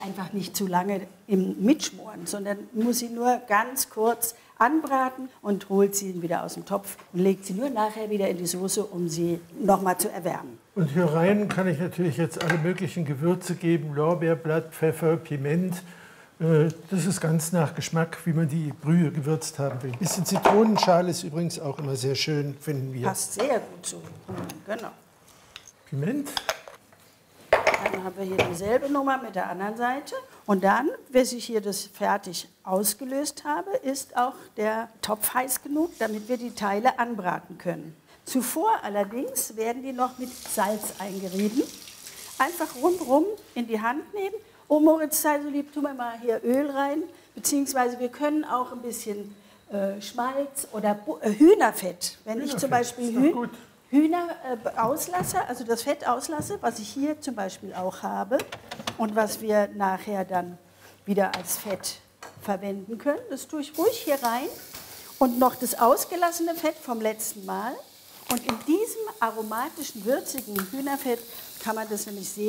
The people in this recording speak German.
einfach nicht zu lange im Mitschmoren, sondern muss sie nur ganz kurz anbraten und holt sie wieder aus dem Topf und legt sie nur nachher wieder in die Soße, um sie nochmal zu erwärmen. Und hier rein kann ich natürlich jetzt alle möglichen Gewürze geben, Lorbeerblatt, Pfeffer, Piment. Das ist ganz nach Geschmack, wie man die Brühe gewürzt haben will. Ein bisschen Zitronenschale ist übrigens auch immer sehr schön, finden wir. Passt sehr gut zu. Genau. Piment. Dann haben wir hier dieselbe Nummer mit der anderen Seite. Und dann, bis ich hier das fertig ausgelöst habe, ist auch der Topf heiß genug, damit wir die Teile anbraten können. Zuvor allerdings werden die noch mit Salz eingerieben. Einfach rundherum in die Hand nehmen. Oh, Moritz, sei so lieb, tun wir mal hier Öl rein. Beziehungsweise wir können auch ein bisschen Schmalz oder Hühnerfett. Wenn ich zum Beispiel Hühner auslasse, also das Fett auslasse, was ich hier zum Beispiel auch habe und was wir nachher dann wieder als Fett verwenden können, das tue ich ruhig hier rein und noch das ausgelassene Fett vom letzten Mal. Und in diesem aromatischen, würzigen Hühnerfett kann man das nämlich sehr